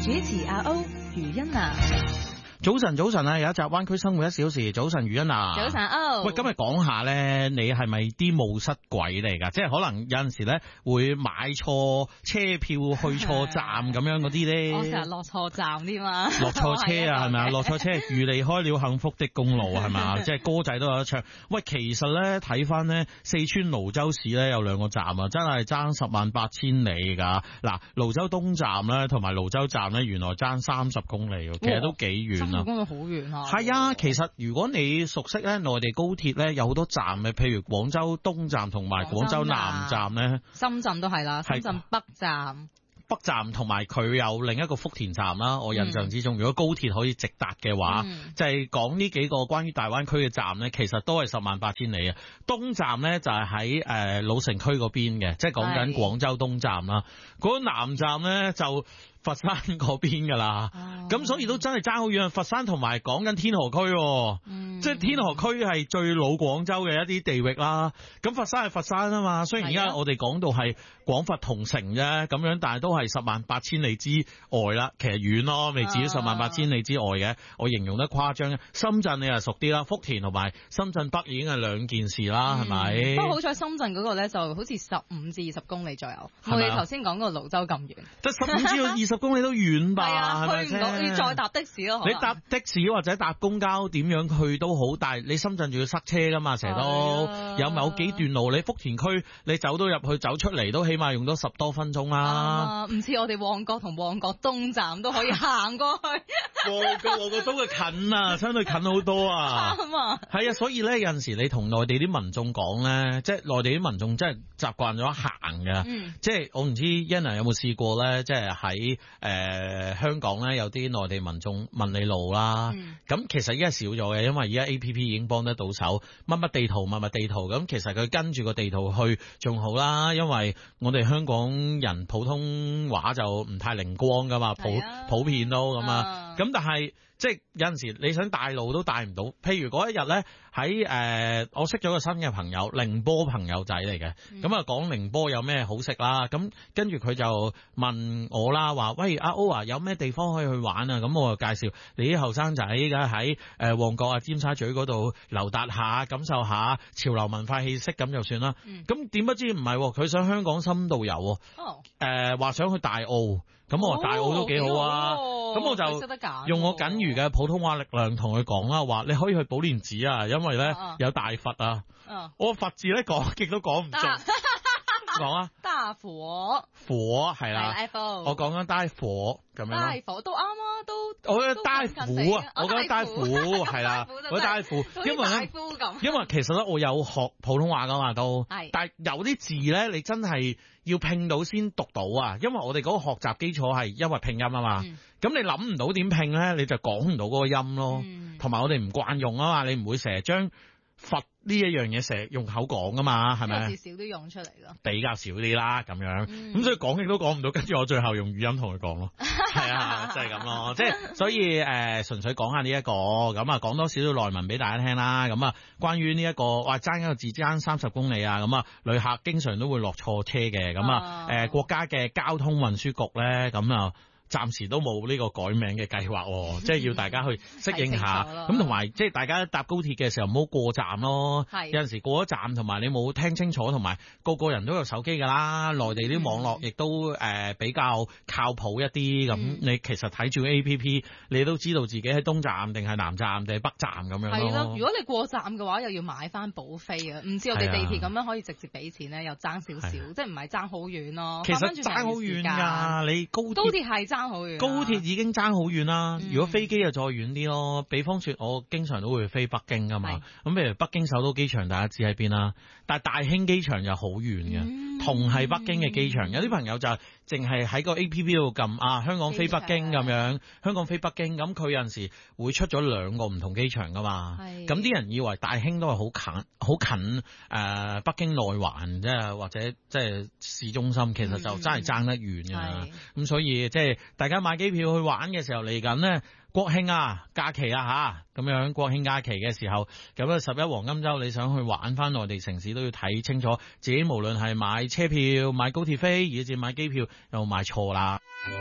主持阿歐余欣娜。 早晨啊，有一集灣區生活1小時。早晨，余欣娜。 早晨，歐。 喂，今日講下咧，你係咪啲冒失鬼嚟噶？即係可能有陣時咧會買錯車票去錯站咁樣嗰啲咧。 我成日落錯站添嘛。 落錯車啊，係咪啊？落錯車，如離開了幸福的公路，係咪啊？即係歌仔都有得唱。喂，其實咧睇翻咧，四川瀘州市咧有兩個站啊，真係爭108000里噶。嗱，瀘州東站咧同埋瀘州站咧，原來爭30公里，其實都幾遠。 公路好遠啊！ 係啊，其實如果你熟悉咧，內地高鐵咧有好多站嘅，譬如廣州東站同埋廣州南站咧， 深圳都係啦，深圳北站。 北站同埋佢有另一個福田站啦，我印象之中，如果高鐵可以直達嘅話，就係講呢幾個關於大灣區嘅站咧，其實都係108000里啊。東站咧就係喺老城區嗰邊嘅，即係講緊廣州東站啦。嗰個南站咧就佛山嗰邊噶啦，咁所以都真係爭好遠。佛山同埋講緊天河區，即係天河區係最老廣州嘅一啲地域啦。咁佛山係佛山啊嘛，雖然而家我哋講到係廣佛同城啫，咁樣，但係都係108000里之外啦。其實遠咯，未至於108000里之外嘅。我形容得誇張。深圳你又熟啲啦，福田同埋深圳北已經係兩件事啦，係咪？ 不過好彩深圳嗰個咧就好似15至20公里左右，我哋頭先講個瀘州咁遠， 得15至20公里都遠吧？係咪去唔到，要再搭的士咯。 你搭的士或者搭公交點樣去都好，但係你深圳仲要塞車噶嘛，成日都有某幾段路，你福田區你走到入去走出嚟都起碼用到10多分鐘啦。 唔似我哋旺角同旺角東站都可以行過去。 旺角東嘅近啊，相對近好多啊。係啊，所以咧有陣時你同內地啲民眾講咧，即係內地啲民眾真係習慣咗行嘅。即係我唔知 Yana 有冇試過咧，即係喺香港咧有啲內地民眾問你路啦。咁其實依家少咗嘅，因為而家 APP 已經幫得到手，乜地圖咁，其實佢跟住個地圖去仲好啦。因為我哋香港人普通話就唔太靈光噶嘛，普遍都咁啊。咁但係即係有陣時你想帶路都帶唔到。譬如嗰一日咧喺我識咗個新嘅朋友，寧波朋友仔嚟嘅，咁啊講寧波有咩好食啦。咁跟住佢就問我啦，話喂阿歐啊，有咩地方可以去玩啊？咁我就介紹你啲後生仔而家喺旺角啊、尖沙咀嗰度溜達下，感受下潮流文化氣息咁就算啦。咁點不知唔係，佢想香港深度遊，話想去大澳。咁我話大澳都幾好啊。咁我就用我僅餘嘅普通話力量同佢講啦，話你可以去寶蓮寺啊，因為咧有大佛啊。我佛字咧講極都講唔中。講啊， 大佛係啦，我講緊大佛咁樣咯。 大佛都啱啊，都我覺得大虎啊，我覺得大虎係啦，我大虎，因為其實咧我有學普通話噶嘛都，但係有啲字咧你真係要拼到先讀到啊，因為我哋嗰個學習基礎係因為拼音啊嘛，咁你諗唔到點拼咧，你就講唔到嗰個音咯，同埋我哋唔慣用啊嘛，你唔會成日將佛呢一樣嘢成日用口講噶嘛，係咪？ 少啲用出嚟咯， 比較少啲啦咁樣，咁所以講極都講唔到，跟住我最後用語音同佢講咯，係啊，就係咁咯，即係所以純粹講下呢一個，咁啊講多少少內文俾大家聽啦，咁啊關於呢一個話爭一個字爭30公里啊，咁啊旅客經常都會落錯車嘅，咁啊國家嘅交通運輸局咧，咁啊暫時都冇呢個改名嘅計劃，即係要大家去適應下。咁同埋即係大家搭高鐵嘅時候唔好過站咯。有陣時過咗站同埋你冇聽清楚，同埋個個人都有手機㗎啦。內地啲網絡亦都比較靠譜一啲。咁你其實睇住 APP，你都知道自己喺東站定係南站定係北站咁樣咯。 係咯，如果你過站嘅話，又要買翻補飛啊！唔知我哋地鐵咁樣可以直接俾錢咧，又爭少少，即係唔係爭好遠咯？ 其實爭好遠㗎，你高鐵係爭好遠， 高鐵已經爭好遠啦。如果飛機就再遠啲咯。比方說，我經常都會飛北京㗎嘛。咁譬如北京首都機場，大家知喺邊啦。但係大興機場又好遠嘅，同係北京嘅機場。有啲朋友就淨係喺個 APP 度撳啊，香港飛北京咁樣，香港飛北京。咁佢有陣時會出咗2個唔同機場㗎嘛。咁啲人以為大興都係好近北京內環，即係或者即係市中心，其實就真係爭得遠㗎。咁所以即係大家買機票去玩嘅時候，嚟緊呢國慶啊假期啊咁樣國慶假期嘅時候，咁啊11黃金週你想去玩翻內地城市，都要睇清楚自己，無論係買車票、買高鐵飛，以至買機票有冇買錯啦。